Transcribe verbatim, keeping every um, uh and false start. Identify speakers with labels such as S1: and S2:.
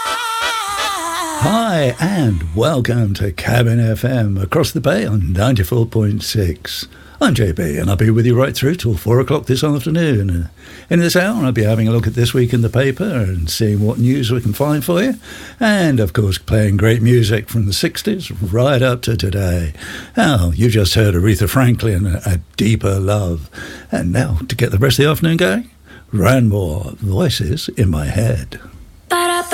S1: Hi, and welcome to Cabin F M across the bay on ninety-four point six. I'm J B, and I'll be with you right through till four o'clock this afternoon. In this hour, I'll be having a look at this week in the paper and seeing what news we can find for you. And, of course, playing great music from the sixties right up to today. Now, you just heard Aretha Franklin, A Deeper Love. And now, to get the rest of the afternoon going, Rand Moore, Voices in My Head.